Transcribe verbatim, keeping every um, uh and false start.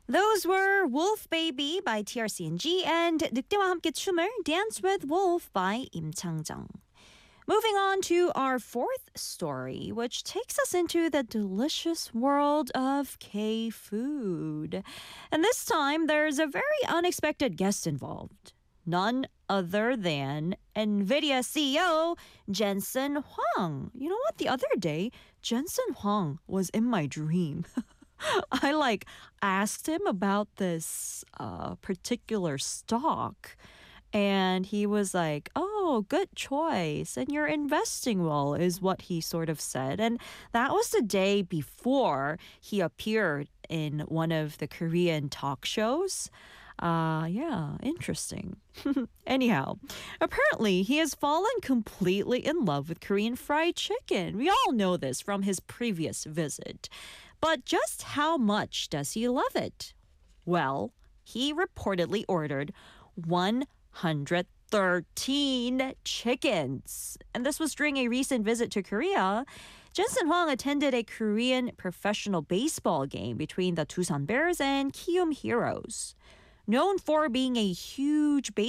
Those were Wolf Baby by T R C and G and 늑대와 함께 춤을 Dance with Wolf by 임창정. Moving on to our fourth story, which takes us into the delicious world of K-food. And this time, there's a very unexpected guest involved. None other than NVIDIA C E O Jensen Huang. You know what? The other day, Jensen Huang was in my dream. I like asked him about this uh, particular stock. And he was like, oh, good choice. And you're investing well, is what he sort of said. And that was the day before he appeared in one of the Korean talk shows. Uh, yeah, interesting. Anyhow, apparently he has fallen completely in love with Korean fried chicken. We all know this from his previous visit. But just how much does he love it? Well, he reportedly ordered one hundred thirteen chickens. And this was during a recent visit to Korea. Jensen Huang attended a Korean professional baseball game between the Tusan Bears and Kium Heroes. Known for being a huge